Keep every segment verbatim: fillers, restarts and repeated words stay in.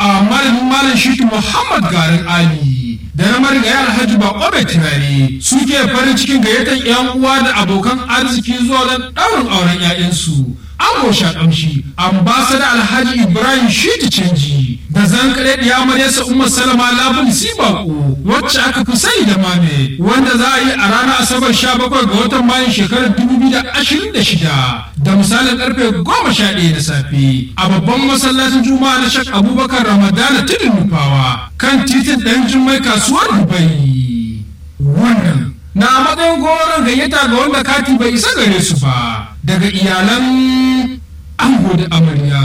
a malamin malam Shitu Muhammad Garin Ali da na marigaya Alhaji Bako Mai Turare suke farin cikin gayyatar 'yan uwa da abokan arziki zuwa don ɗaurin auren 'ya'yansu. Ango Shakamshi, ambasada Alhaji Ibrahim Shitu Canji da zankare ɗiya Maryasa Umar Salama Labul Sibako wacce aka fi sani da Mame, wanda za a yi a ranar Asabar sha bakwai ga watan Mayun shekarar dubu biyu da ashirin da shida da misalin karfe goma sha ɗaya na safe a babban masallacin Juma'a na Shak Abubakar Ramadana Tudun Nufawa kan titin ɗan Jummai kasuwar Dubai. Wannan na matsayin goron gayyata ga wanda kati bai isa gare su ba daga iyalan ango da amarya.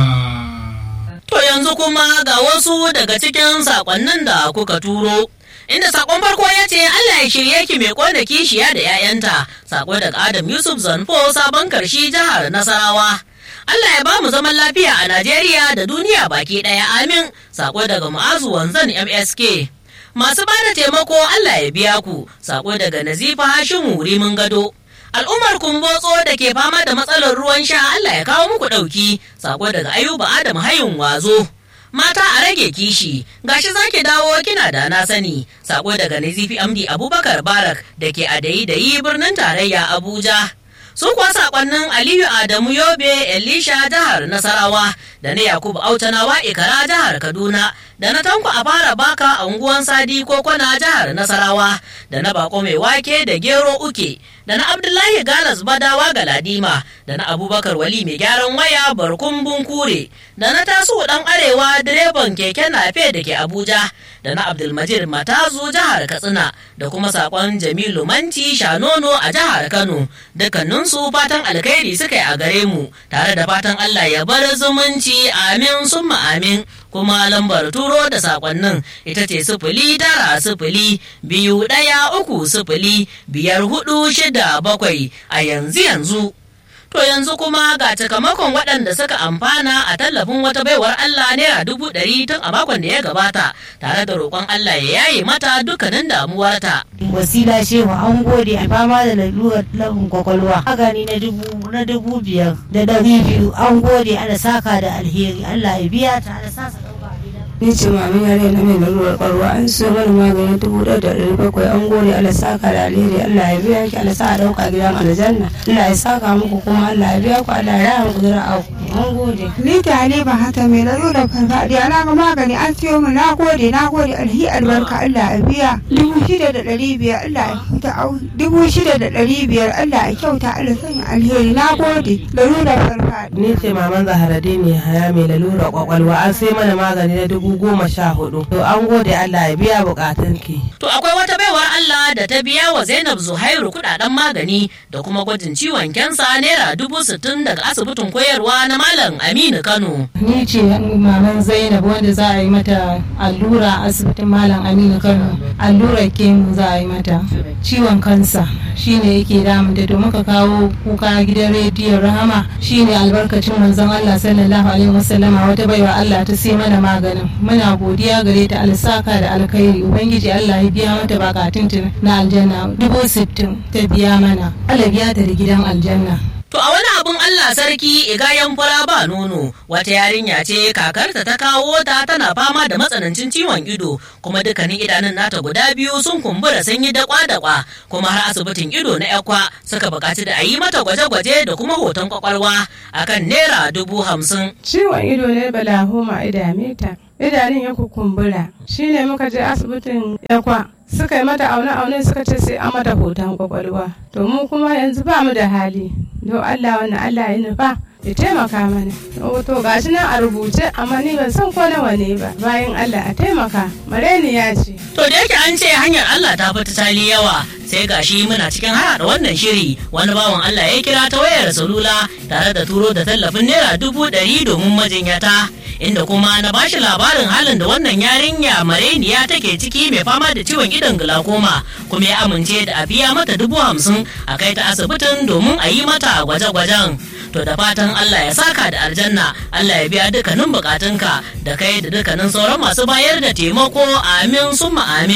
To yanzu kuma ga wasu daga cikin sakonnin da kuka turo. Inda sakon farko ya ce Allah ya shirye ki mai kona kishiya da 'ya'yanta. Sako daga Adam Yusuf Zanfo sabon karshi jihar Nasarawa. Allah ya ba mu zaman lafiya a Najeriya da duniya baki ɗaya amin. Sako daga Mu'azu Wanzan M S K. Masu ba da taimako Allah ya biya ku. Sako daga Nazifa Hashimu Rimin Gado. Al'ummar Kumbotso da ke fama da matsalar ruwan sha Allah ya kawo muku ɗauki. Sako daga Ayuba Adam Hayin Wazo. Mata a rage kishi, gashi zaki dawo kina da na sani. Sako daga Nazifi Amdi Abubakar Barak da ke adayi da yi birnin tarayya Abuja. Su kuwa sakonnin Aliyu Adamu Yobe Elisha jihar Nasarawa da na Yakubu Autanawa Ikara jihar Kaduna da na Tanko a fara baka a unguwan Sadi Kokona jihar Nasarawa da na Bako Mai Wake da Gero Uke da na Abdullahi Galas Badawa Galadima da na Abubakar Wali Mai Gyaran Waya Barkun Bunkure da na Tasu Dan Arewa direban keke nafe da ke Abuja da na Abdulmajid Matazu jihar Katsina da kuma sakon Jamilu Manci Shanono a jihar Kano. Dukkaninsu fatan alkhairi suka yi a gare mu tare da fatan Allah ya bar zumunci amin summa amin. Kuma lambar turo da sakonnin ita ce sifili tara sifili biyu ɗaya uku sifili biyar hudu shida bakwai a yanzu yanzu. To yanzu kuma ga cikamakon waɗanda suka amfana a tallafin wata baiwar Allah naira dubu ɗari tun a makon da ya gabata tare da roƙon Allah ya yaye mata dukkanin damuwarta. Wasila Shehu an gode a fama da lalurar labin kwakwalwa. Magani na dubu na dubu biyar da ɗari biyu an gode ana saka da alheri Allah ya biya ta ana sa ɗauka a gida. Ni ce mamin yare na mai lalurar ƙwarwa an so mana magani dubu ɗaya da ɗari bakwai an gode Allah saka da alheri Allah ya biya ki Allah sa a ɗauka gidan aljanna Allah ya saka muku kuma Allah ya biya ku Allah ya raya muku zira au an gode. Ni ta Halima hata mai lalurar farfaɗiya na ga magani an siyo min na gode na gode alhi albarka Allah ya biya dubu shida da ɗari biyar Allah ya fita au dubu shida da ɗari biyar Allah ya kyauta Allah sanya alheri na gode lalurar farfaɗiya. Ni ce maman Zaharaddini Haya mai lalurar kwakwalwa an sai mana magani na dubu goma sha hudu. To an gode Allah ya biya bukatunki. To akwai wata baiwar Allah da ta biya wa Zainab Zuhairu kudaden magani da kuma gwajin ciwon kensa naira dubu sittin daga asibitin koyarwa na Malam Aminu Kano. Ni ce maman Zainab wanda za a yi mata allura asibitin Malam Aminu Kano. Allurar kemu za a yi mata. Ciwon kansa shine yake damun da domin ka kawo kuka gidan rediyon Rahama shine albarkacin manzon Allah sallallahu alaihi wasallama wata baiwa Allah ta sai mana maganin. Muna godiya gare ta alsaka da alkhairi ubangiji Allah ya biya mata bakatun na aljanna dubu sittin ta biya mana Allah biya ta da gidan aljanna. To a wani abun Allah sarki igayen fura ba nono wata yarinya ce kakarta ta kawo ta tana fama da matsanancin ciwon ido kuma dukkanin idanun nata guda biyu sun kumbura sun yi dakwa-dakwa kuma har asibitin ido na yakwa suka bukaci da a yi mata gwaje-gwaje da kuma hoton kwakwalwa akan naira dubu hamsin. Ciwon ido ne balahoma idame ta idanun ya kukumbura shine muka je asibitin yakwa suka yi mata aune-aune suka ce sai an mata hoton kwakwalwa to mu kuma yanzu ba mu da hali don Allah wannan Allah ya nufa ya taimaka mana to gashi nan a rubuce amma ni ban san ko nawa ne ba bayan Allah a taimaka mareni ya ce. To da yake an ce hanyar Allah ta fita tali yawa sai gashi muna cikin haɗa wannan shiri wani bawan Allah ya kira ta wayar salula tare da turo da tallafin naira dubu ɗari domin majinyata. Inda kuma na bashi labarin halin da wannan yarinya mareniya take ciki mai fama da ciwon idon glaucoma kuma ya amince da a biya mata dubu hamsin a kai ta asibitin domin a yi mata gwaje-gwajen. To da fatan Allah ya saka da aljanna Allah ya biya dukkanin bukatunka da kai da dukkanin sauran masu bayar da taimako amin summa amin.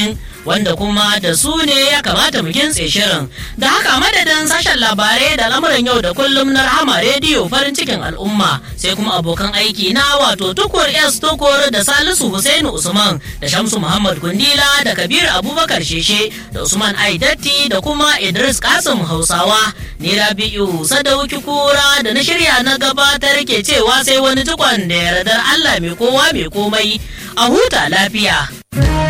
wanda kuma da su ne ya kamata mu kintse shirin. Da haka madadin sashen labarai da lamuran yau da kullum na Rahama rediyo farin cikin al'umma, sai kuma abokan aiki na wato Tukur S Tukur da Salisu Husainu Usman da Shamsu Muhammad Kundila da Kabir Abubakar Sheshe da Usman Aidatti da kuma Idris Kasim Hausawa. Ni Rabi'u Sadauki Kura da na shirya na gabatar ke cewa sai wani tukwan da yardar Allah mai kowa mai komai. A huta lafiya.